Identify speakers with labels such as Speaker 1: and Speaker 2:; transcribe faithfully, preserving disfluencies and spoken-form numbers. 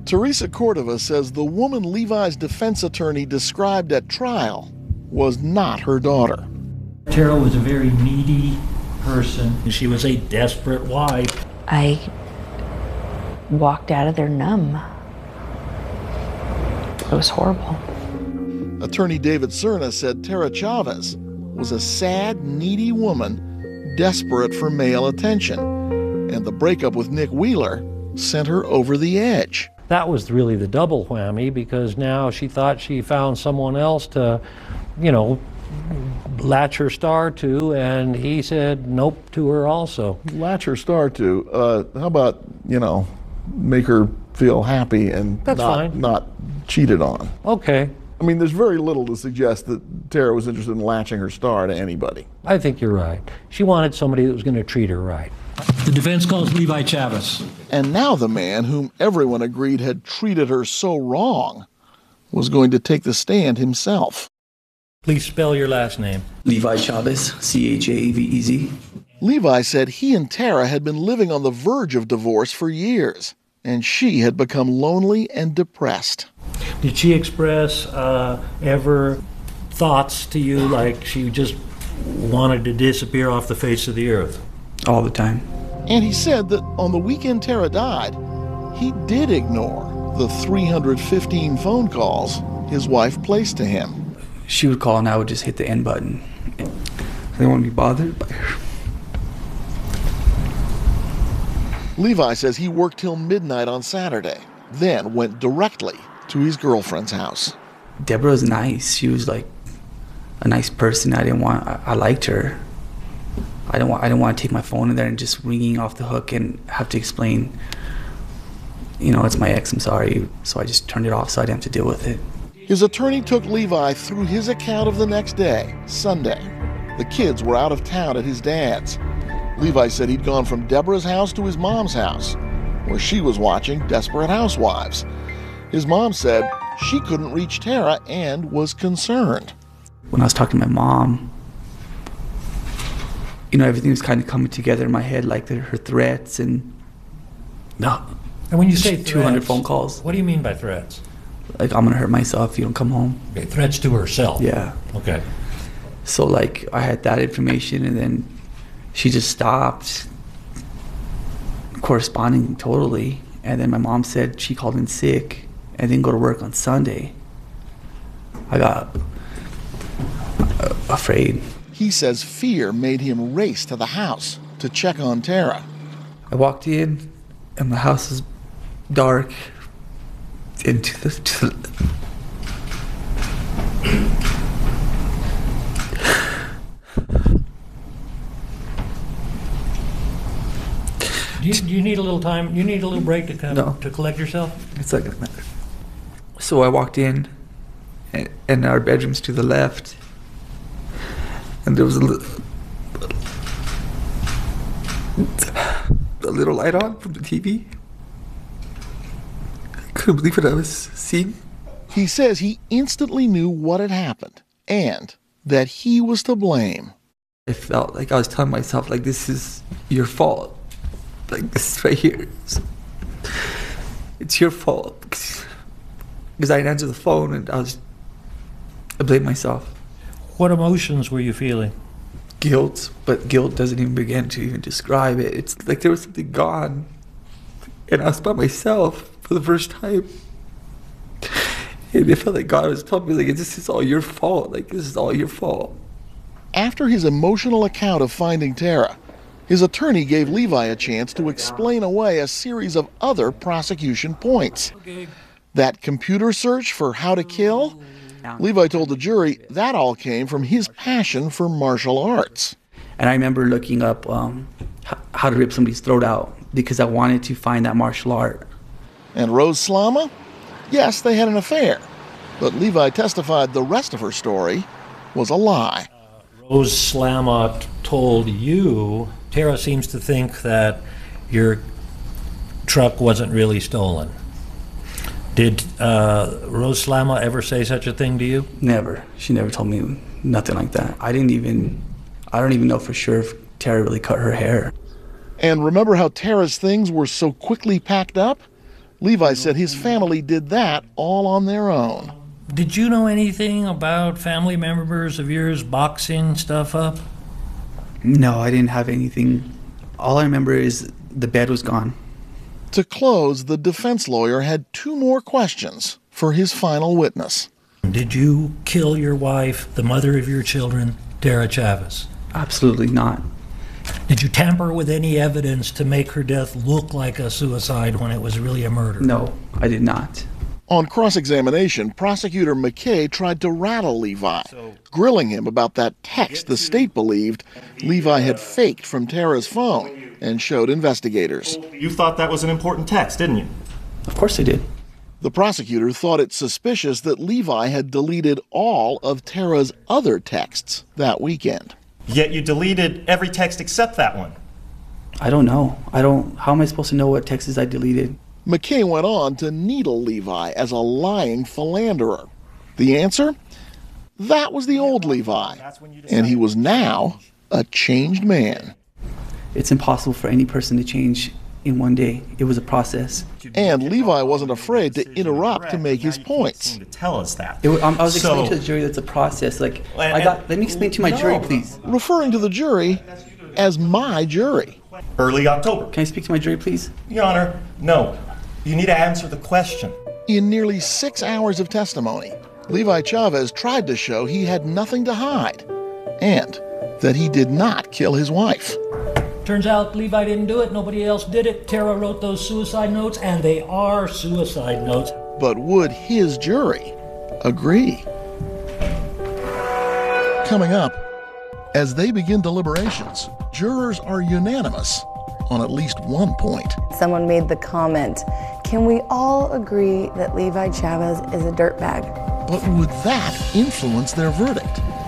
Speaker 1: Teresa Cordova says the woman Levi's defense attorney described at trial was not her daughter.
Speaker 2: Tara was a very needy person. She was a desperate wife.
Speaker 3: I walked out of there numb. It was horrible.
Speaker 1: Attorney David Cerna said Tara Chavez was a sad, needy woman desperate for male attention, and the breakup with Nick Wheeler sent her over the edge.
Speaker 2: That was really the double whammy, because now she thought she found someone else to, you know, latch her star to, and he said nope to her also.
Speaker 1: Latch her star to? Uh, how about, you know, make her feel happy and
Speaker 2: That's
Speaker 1: not,
Speaker 2: fine.
Speaker 1: not cheated on?
Speaker 2: Okay.
Speaker 1: I mean, there's very little to suggest that Tara was interested in latching her star to anybody.
Speaker 2: I think you're right. She wanted somebody that was going to treat her right. The defense calls Levi Chavez.
Speaker 1: And now the man whom everyone agreed had treated her so wrong was going to take the stand himself.
Speaker 2: Please spell your last name.
Speaker 4: Levi Chavez, C H A V E Z.
Speaker 1: Levi said he and Tara had been living on the verge of divorce for years, and she had become lonely and depressed.
Speaker 2: Did she express uh, ever thoughts to you like she just wanted to disappear off the face of the earth?
Speaker 4: All the time.
Speaker 1: And he said that on the weekend Tara died, he did ignore the three hundred fifteen phone calls his wife placed to him.
Speaker 4: She would call and I would just hit the end button. I didn't want to be bothered by her.
Speaker 1: Levi says he worked till midnight on Saturday, then went directly to his girlfriend's house.
Speaker 4: Deborah was nice. She was like a nice person. I didn't want, I, I liked her. I didn't want, I didn't want to take my phone in there and just ringing off the hook and have to explain, you know, it's my ex, I'm sorry. So I just turned it off so I didn't have to deal with it.
Speaker 1: His attorney took Levi through his account of the next day, Sunday. The kids were out of town at his dad's. Levi said he'd gone from Deborah's house to his mom's house, where she was watching Desperate Housewives. His mom said she couldn't reach Tara and was concerned.
Speaker 4: When I was talking to my mom, you know, everything was kind of coming together in my head, like the, her threats and no.
Speaker 2: And when you say
Speaker 4: two hundred
Speaker 2: threats,
Speaker 4: phone calls.
Speaker 2: What do you mean by threats?
Speaker 4: Like, I'm gonna hurt myself if you don't come home.
Speaker 2: Okay, threats to herself.
Speaker 4: Yeah.
Speaker 2: Okay.
Speaker 4: So like I had that information, and then she just stopped corresponding totally. And then my mom said she called in sick and didn't go to work on Sunday. I got uh, afraid.
Speaker 1: He says fear made him race to the house to check on Tara.
Speaker 4: I walked in and the house was dark. Into the, to the
Speaker 2: Do you, do you need a little time? You need a little break to kind of,
Speaker 4: No.
Speaker 2: to collect yourself?
Speaker 4: It's not gonna matter. So I walked in, and, and our bedroom's to the left, and there was a little, a little light on from the T V. I couldn't believe what I was seeing.
Speaker 1: He says he instantly knew what had happened and that he was to blame.
Speaker 4: I felt like I was telling myself, like, this is your fault. Like, this is right here. It's, it's your fault. Because I didn't answer the phone, and I was, I blamed myself.
Speaker 2: What emotions were you feeling?
Speaker 4: Guilt, but guilt doesn't even begin to even describe it. It's like there was something gone, and I was by myself for the first time. And it felt like God was telling me, like, this is all your fault. Like, this is all your fault.
Speaker 1: After his emotional account of finding Tara, his attorney gave Levi a chance to explain away a series of other prosecution points. That computer search for how to kill? Levi told the jury that all came from his passion for martial arts.
Speaker 4: And I remember looking up um, h- how to rip somebody's throat out because I wanted to find that martial art.
Speaker 1: And Rose Slama? Yes, they had an affair. But Levi testified the rest of her story was a lie.
Speaker 2: Rose Slama told you, Tara seems to think that your truck wasn't really stolen. Did uh, Rose Slama ever say such a thing to you?
Speaker 4: Never. She never told me nothing like that. I didn't even, I don't even know for sure if Tara really cut her hair.
Speaker 1: And remember how Tara's things were so quickly packed up? Levi said his family did that all on their own.
Speaker 2: Did you know anything about family members of yours boxing stuff up?
Speaker 4: No, I didn't have anything. All I remember is the bed was gone.
Speaker 1: To close, the defense lawyer had two more questions for his final witness.
Speaker 2: Did you kill your wife, the mother of your children, Tara Chavez?
Speaker 4: Absolutely not.
Speaker 2: Did you tamper with any evidence to make her death look like a suicide when it was really a murder?
Speaker 4: No, I did not.
Speaker 1: On cross-examination, Prosecutor McKay tried to rattle Levi, grilling him about that text the state believed Levi had faked from Tara's phone and showed investigators.
Speaker 5: You thought that was an important text, didn't you?
Speaker 4: Of course I did.
Speaker 1: The prosecutor thought it suspicious that Levi had deleted all of Tara's other texts that weekend.
Speaker 5: Yet you deleted every text except that one.
Speaker 4: I don't know. I don't. How am I supposed to know what texts I deleted?
Speaker 1: McKay went on to needle Levi as a lying philanderer. The answer? That was the old Levi, and he was now a changed man.
Speaker 4: It's impossible for any person to change in one day. It was a process.
Speaker 1: And Levi wasn't afraid to interrupt to make his points.
Speaker 5: To tell us that.
Speaker 4: It, was- um, I was
Speaker 5: So-
Speaker 4: explaining to the jury that's a process. Like,
Speaker 5: And-
Speaker 4: I got. Let me explain to my
Speaker 5: No.
Speaker 4: jury, please.
Speaker 1: Referring to the jury as my jury.
Speaker 5: Early October.
Speaker 4: Can I speak to my jury, please?
Speaker 5: Your Honor, no. You need to answer the question.
Speaker 1: In nearly six hours of testimony, Levi Chavez tried to show he had nothing to hide and that he did not kill his wife.
Speaker 2: Turns out Levi didn't do it, nobody else did it. Tara wrote those suicide notes, and they are suicide notes.
Speaker 1: But would his jury agree? Coming up, as they begin deliberations, jurors are unanimous on at least one point.
Speaker 6: Someone made the comment, can we all agree that Levi Chavez is a dirtbag?
Speaker 1: But would that influence their verdict?